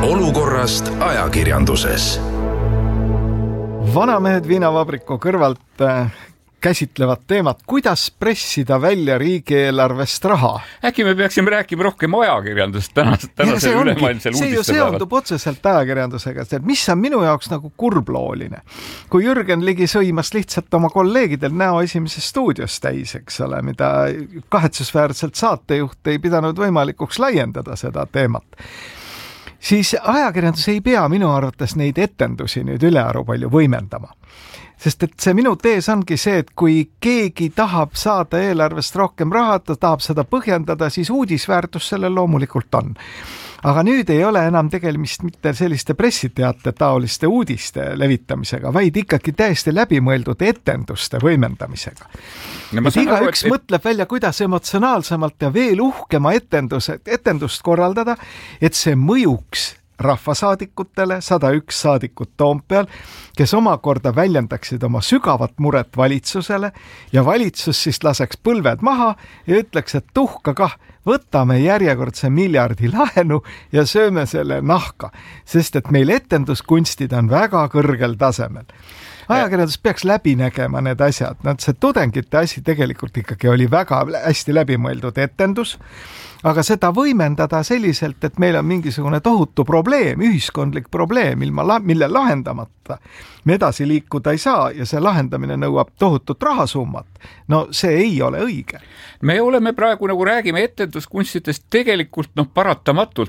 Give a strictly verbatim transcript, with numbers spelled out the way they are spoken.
olukorrast ajakirjanduses. Vanamehed viinavabriku kõrvalt käsitlevad teemat, kuidas pressida välja riigieelarvest raha. Äkki me peaksime rääkima rohkem ajakirjandust tänase, tänase ülemaailmsel uudiste päeval. See ju seondub otseselt ajakirjandusega, et mis on minu jaoks nagu kurblooline. Kui Jürgen Ligi sõimas lihtsalt oma kolleegidel näo esimeses stuudios täis, eks ole, mida kahetsusväärselt saatejuht ei pidanud võimalikuks laiendada seda teemat, siis ajakirjandus ei pea minu arvates neid etendusi nüüd ülearu palju võimendama. Sest et see minu tees ongi see, et kui keegi tahab saada eelarvest rohkem raha, ta tahab seda põhjendada, siis uudisväärtus sellel loomulikult on. Aga nüüd ei ole enam tegelemist mitte selliste pressiteate taoliste uudiste levitamisega, vaid ikkagi täiesti läbimõeldud etenduste võimendamisega. No, et iga üks et... mõtleb välja, kuidas emotsionaalsemalt ja veel uhkema etendus, etendust korraldada, et see mõjuks rahvasaadikutele, sada üks saadikut Toompeal, kes omakorda väljendaksid oma sügavat muret valitsusele ja valitsus siis laseks põlved maha ja ütleks, et tuhka kah, võtame järjekordse miljardi laenu ja sööme selle nahka, sest et meil etenduskunstid on väga kõrgel tasemel. Ajakirjandus peaks läbi nägema need asjad. Nad, see tudengite asi tegelikult ikkagi oli väga hästi läbimõeldud etendus, aga seda võimendada selliselt, et meil on mingisugune tohutu probleem, ühiskondlik probleem, mille lahendamata me edasi liikuda ei saa ja see lahendamine nõuab tohutut rahasummat. No see ei ole õige. Me oleme praegu, nagu räägime etenduskunstidest, tegelikult noh, paratamatult